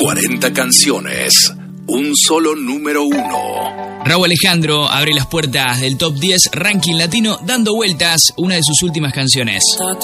40 canciones, un solo número 1. Rauw Alejandro abre las puertas del Top 10 Ranking Latino dando vueltas una de sus últimas canciones. Está